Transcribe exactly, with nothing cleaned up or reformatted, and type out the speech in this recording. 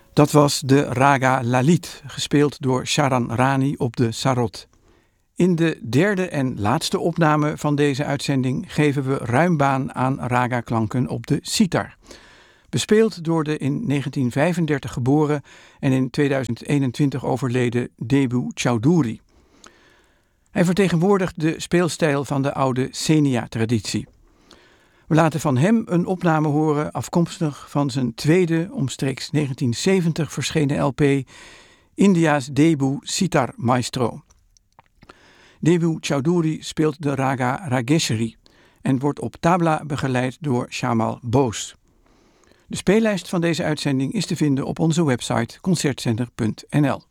Dat was de Raga Lalit, gespeeld door Sharan Rani op de sarod. In de derde en laatste opname van deze uitzending geven we ruim baan aan raga-klanken op de sitar. Bespeeld door de in negentien vijfendertig geboren en in tweeduizend eenentwintig overleden Debu Chowdhury. Hij vertegenwoordigt de speelstijl van de oude Senia-traditie. We laten van hem een opname horen afkomstig van zijn tweede omstreeks negentien zeventig verschenen L P India's Debu Sitar Maestro. Debu Chowdhury speelt de raga Rageshri en wordt op tabla begeleid door Shamal Bose. De speellijst van deze uitzending is te vinden op onze website concertcenter punt n l.